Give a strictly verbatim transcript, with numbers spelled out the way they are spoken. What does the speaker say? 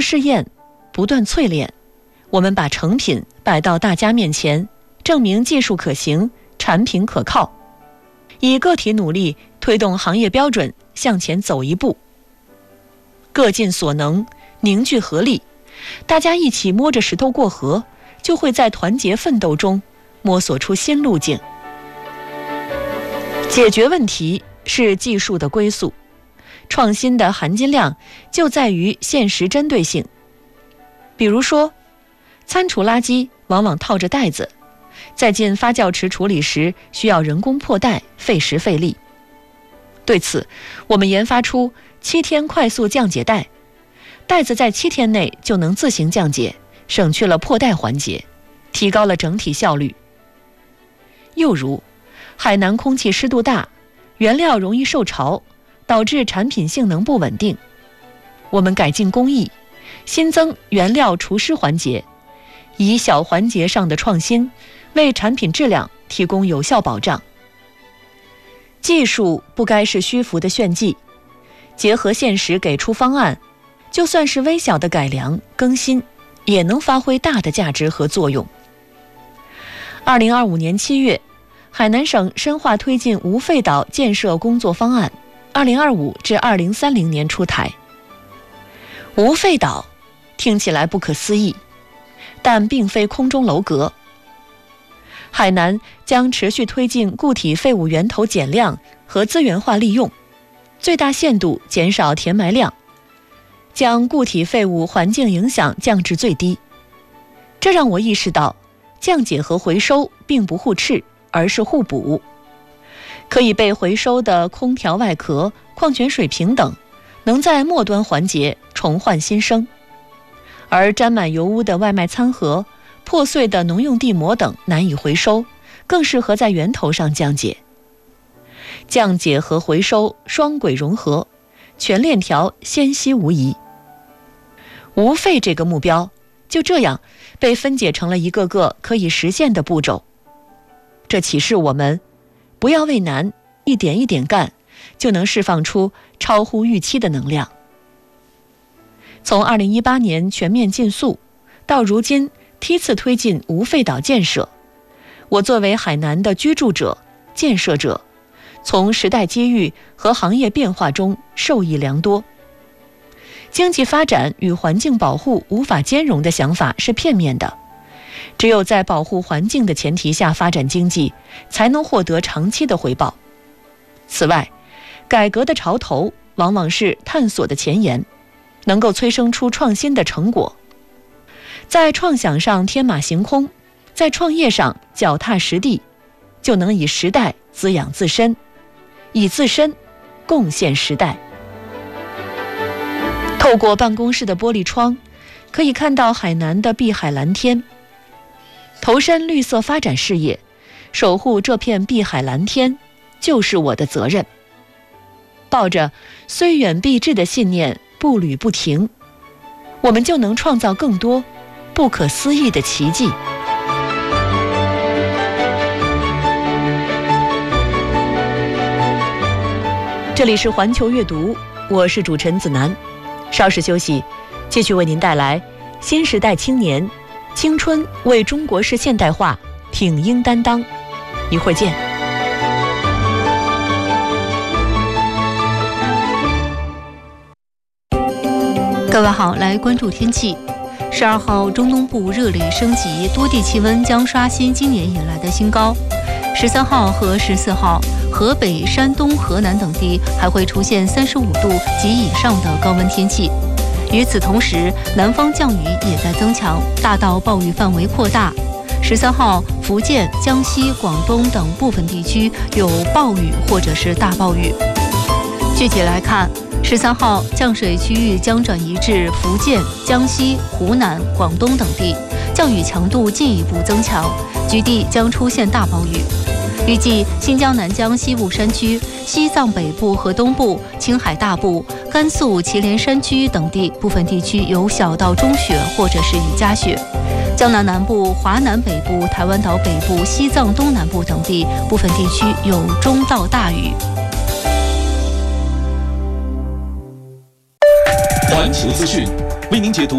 试验，不断淬炼，我们把成品摆到大家面前，证明技术可行，产品可靠，以个体努力推动行业标准向前走一步。各尽所能，凝聚合力，大家一起摸着石头过河，就会在团结奋斗中摸索出新路径。解决问题是技术的归宿，创新的含金量就在于现实针对性。比如说，餐厨垃圾往往套着袋子，在进发酵池处理时需要人工破袋，费时费力。对此，我们研发出七天快速降解袋，袋子在七天内就能自行降解，省去了破袋环节，提高了整体效率。又如，海南空气湿度大，原料容易受潮，导致产品性能不稳定。我们改进工艺，新增原料除湿环节，以小环节上的创新，为产品质量提供有效保障。技术不该是虚浮的炫技，结合现实给出方案，就算是微小的改良更新，也能发挥大的价值和作用。二零二五年七月，海南省深化推进无废岛建设工作方案，二零二五至二零三零年出台。无废岛听起来不可思议，但并非空中楼阁。海南将持续推进固体废物源头减量和资源化利用，最大限度减少填埋量，将固体废物环境影响降至最低。这让我意识到，降解和回收并不互斥，而是互补。可以被回收的空调外壳、矿泉水瓶等，能在末端环节重焕新生，而沾满油污的外卖餐盒、破碎的农用地膜等难以回收，更适合在源头上降解。降解和回收双轨融合，全链条纤细无疑。无废这个目标就这样被分解成了一个个可以实现的步骤。这启示我们，不要畏难，一点一点干，就能释放出超乎预期的能量。从二零一八年全面禁塑到如今梯次推进无废岛建设，我作为海南的居住者、建设者，从时代机遇和行业变化中受益良多。经济发展与环境保护无法兼容的想法是片面的，只有在保护环境的前提下发展经济，才能获得长期的回报。此外，改革的潮头往往是探索的前沿，能够催生出创新的成果。在创想上天马行空，在创业上脚踏实地，就能以时代滋养自身，以自身贡献时代。透过办公室的玻璃窗，可以看到海南的碧海蓝天。投身绿色发展事业，守护这片碧海蓝天，就是我的责任。抱着虽远必至的信念，步履不停，我们就能创造更多不可思议的奇迹。这里是环球阅读，我是主持人子楠。稍事休息，继续为您带来新时代青年，青春为中国式现代化挺膺担当。一会儿见。 各位好，来关注天气。十二号，中东部热力升级，多地气温将刷新今年以来的新高。十三号和十四号，河北、山东、河南等地还会出现三十五度及以上的高温天气。与此同时，南方降雨也在增强，大到暴雨范围扩大。十三号，福建、江西、广东等部分地区有暴雨或者是大暴雨。具体来看，十三号降水区域将转移至福建、江西、湖南、广东等地，降雨强度进一步增强，局地将出现大暴雨。预计新疆南疆西部山区、西藏北部和东部、青海大部、甘肃祁连山区等地部分地区有小到中雪或者是雨夹雪。江南南部、华南北部、台湾岛北部、西藏东南部等地部分地区有中到大雨。 环球资讯为您解读